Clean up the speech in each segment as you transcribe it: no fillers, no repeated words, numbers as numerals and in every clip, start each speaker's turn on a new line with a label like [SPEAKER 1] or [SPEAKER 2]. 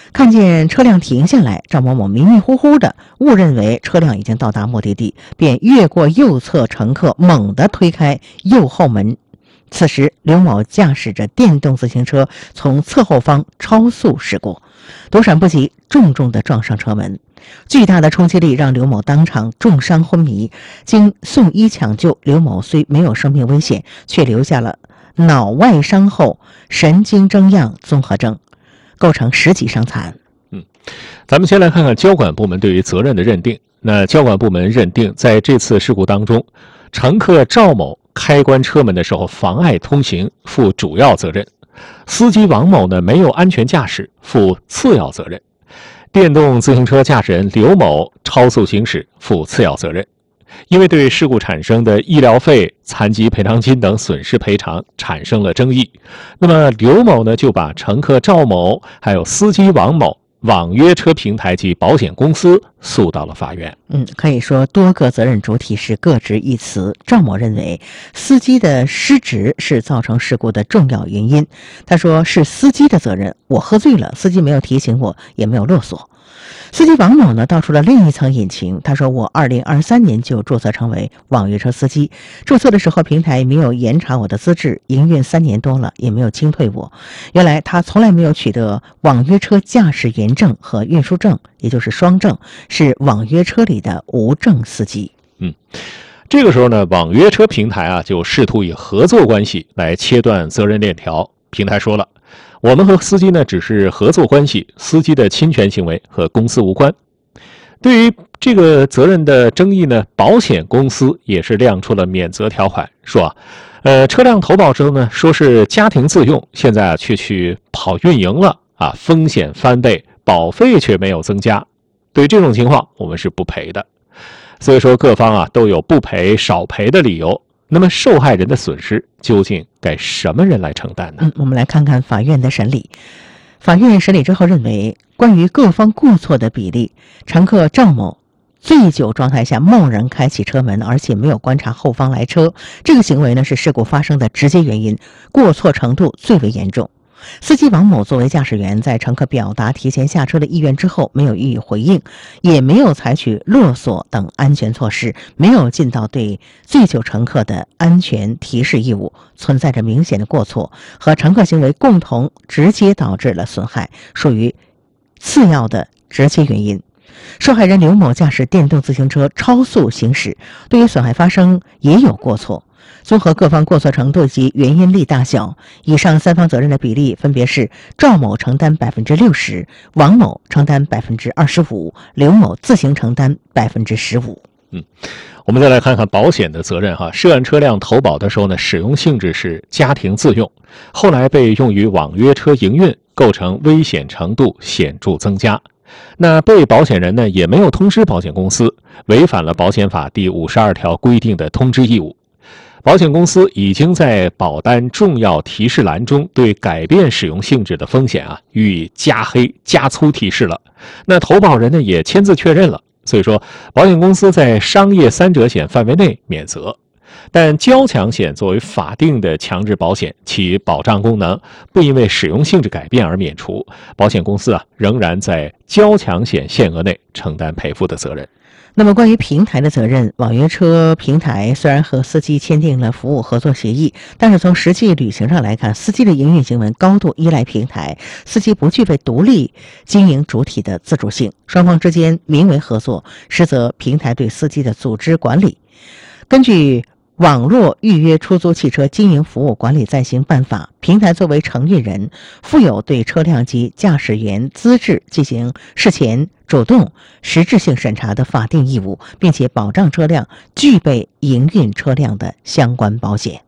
[SPEAKER 1] 看见车辆停下来，赵某某迷迷糊糊的误认为车辆已经到达目的地，便越过右侧乘客，猛地推开右后门。此时刘某驾驶着电动自行车从侧后方超速驶过，躲闪不及，重重地撞上车门。巨大的冲击力让刘某当场重伤昏迷，经送医抢救，刘某虽没有生命危险，却留下了脑外伤后神经征样综合征，构成10级伤残。
[SPEAKER 2] 咱们先来看看交管部门对于责任的认定。那交管部门认定，在这次事故当中，乘客赵某开关车门的时候妨碍通行，负主要责任；司机王某呢没有安全驾驶，负次要责任；电动自行车驾驶人刘某超速行驶，负次要责任。因为对事故产生的医疗费、残疾赔偿金等损失赔偿产生了争议，那么刘某呢就把乘客赵某还有司机王某、网约车平台及保险公司诉到了法院。
[SPEAKER 1] 可以说多个责任主体是各执一词。赵某认为司机的失职是造成事故的重要原因。他说是司机的责任，我喝醉了，司机没有提醒我，也没有勒索。司机王某呢道出了另一层隐情。他说我2023年就注册成为网约车司机，注册的时候平台没有严查我的资质，营运3年多了也没有清退我。原来他从来没有取得网约车驾驶员证和运输证，也就是双证，是网约车里的无证司机。
[SPEAKER 2] 这个时候呢，网约车平台就试图以合作关系来切断责任链条。平台说了，我们和司机呢只是合作关系，司机的侵权行为和公司无关。对于这个责任的争议呢，保险公司也是亮出了免责条款，说车辆投保之后呢，说是家庭自用，现在却去跑运营了风险翻倍，保费却没有增加。对这种情况，我们是不赔的。所以说各方都有不赔少赔的理由。那么受害人的损失究竟该什么人来承担呢？
[SPEAKER 1] 我们来看看法院的审理。法院审理之后认为，关于各方过错的比例，乘客赵某醉酒状态下贸然开启车门，而且没有观察后方来车，这个行为呢是事故发生的直接原因，过错程度最为严重。司机王某作为驾驶员，在乘客表达提前下车的意愿之后，没有予以回应，也没有采取勒索等安全措施，没有尽到对醉酒乘客的安全提示义务，存在着明显的过错，和乘客行为共同直接导致了损害，属于次要的直接原因。受害人刘某驾驶电动自行车超速行驶，对于损害发生也有过错。综合各方过错程度及原因力大小，以上3方责任的比例分别是赵某承担60%，王某承担25%，刘某自行承担15%。
[SPEAKER 2] 我们再来看看保险的责任涉案车辆投保的时候呢，使用性质是家庭自用，后来被用于网约车营运，构成危险程度显著增加。那被保险人呢也没有通知保险公司，违反了保险法第52条规定的通知义务。保险公司已经在保单重要提示栏中对改变使用性质的风险予以加黑加粗提示了。那投保人呢也签字确认了，所以说保险公司在商业3者险范围内免责。但交强险作为法定的强制保险，其保障功能不因为使用性质改变而免除，保险公司仍然在交强险限额内承担赔付的责任。
[SPEAKER 1] 那么关于平台的责任，网约车平台虽然和司机签订了服务合作协议，但是从实际履行上来看，司机的营运行为高度依赖平台，司机不具备独立经营主体的自主性，双方之间名为合作，实则平台对司机的组织管理。根据网络预约出租汽车经营服务管理暂行办法，平台作为承运人，负有对车辆及驾驶员资质进行事前主动实质性审查的法定义务，并且保障车辆具备营运车辆的相关保险。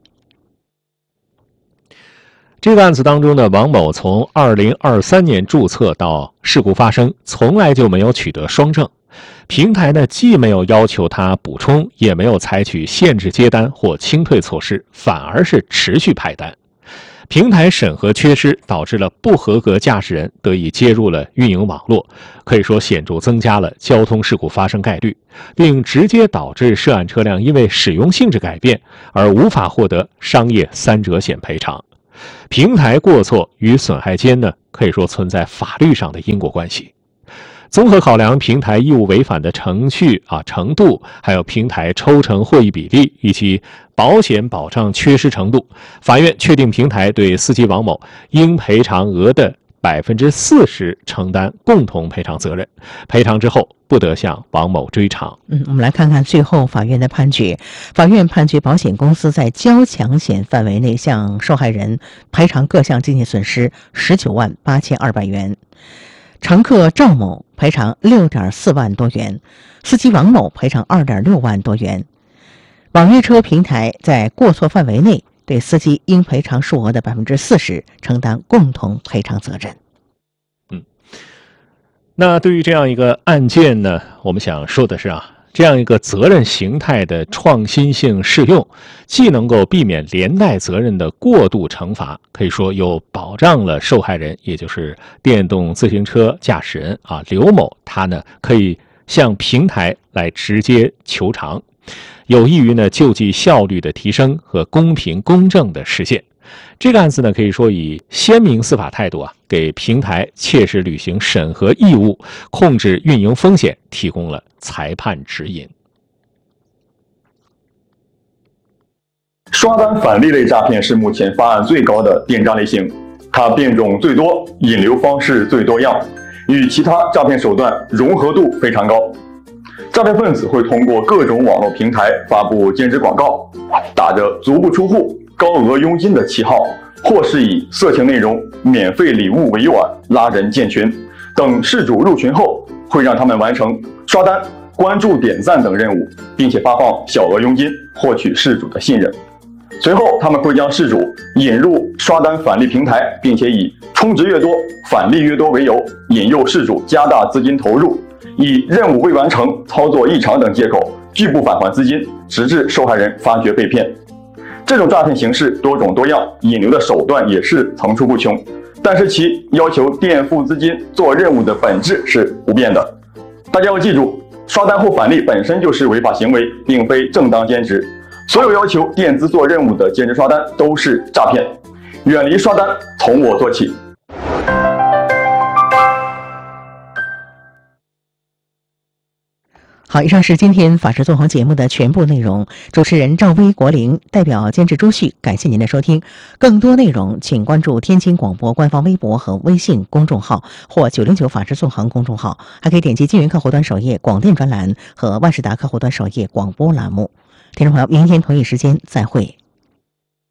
[SPEAKER 2] 这个案子当中呢，王某从2023年注册到事故发生，从来就没有取得双证。平台呢，既没有要求他补充，也没有采取限制接单或清退措施，反而是持续派单。平台审核缺失，导致了不合格驾驶人得以接入了运营网络，可以说显著增加了交通事故发生概率，并直接导致涉案车辆因为使用性质改变而无法获得商业3者险赔偿。 平台过错与损害间呢，可以说存在法律上的因果关系。综合考量平台义务违反的程度，还有平台抽成获益比例以及保险保障缺失程度，法院确定平台对司机王某应赔偿额的40%承担共同赔偿责任，赔偿之后不得向王某追偿。
[SPEAKER 1] 我们来看看最后法院的判决。法院判决保险公司在交强险范围内向受害人赔偿各项经济损失198200元。乘客赵某赔偿6.4万多元，司机王某赔偿2.6万多元。网约车平台在过错范围内对司机应赔偿数额的40%承担共同赔偿责任。
[SPEAKER 2] 那对于这样一个案件呢，我们想说的是这样一个责任形态的创新性适用，既能够避免连带责任的过度惩罚，可以说又保障了受害人，也就是电动自行车驾驶人刘某，他呢可以向平台来直接求偿，有益于呢救济效率的提升和公平公正的实现。这个案子呢，可以说以鲜明司法态度给平台切实履行审核义务、控制运营风险提供了裁判指引。
[SPEAKER 3] 刷单返利类诈骗是目前发案最高的电诈类型，它变种最多，引流方式最多样，与其他诈骗手段融合度非常高。诈骗分子会通过各种网络平台发布兼职广告，打着足不出户、高额佣金的旗号，或是以色情内容、免费礼物为婉拉人建群，等事主入群后，会让他们完成刷单、关注、点赞等任务，并且发放小额佣金，获取事主的信任。随后，他们会将事主引入刷单返利平台，并且以充值越多、返利越多为由，引诱事主加大资金投入，以任务未完成、操作异常等借口拒不返还资金，直至受害人发觉被骗。这种诈骗形式多种多样，引流的手段也是层出不穷，但是其要求垫付资金做任务的本质是不变的。大家要记住，刷单后返利本身就是违法行为，并非正当兼职。所有要求垫资做任务的兼职刷单都是诈骗，远离刷单，从我做起。
[SPEAKER 1] 好，以上是今天法治纵横节目的全部内容。主持人赵薇、国玲，代表监制朱旭，感谢您的收听。更多内容请关注天津广播官方微博和微信公众号，或909法治纵横公众号，还可以点击金源客户端首页广电专栏和万事达客户端首页广播栏目。听众朋友，明天同一时间再会。